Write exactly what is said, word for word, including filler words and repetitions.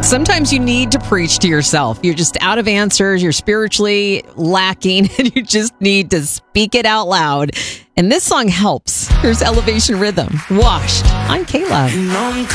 Sometimes you need to preach to yourself. You're just out of answers. You're spiritually lacking, and you just need to speak it out loud. And this song helps. Here's Elevation Rhythm, Washed on K-Love.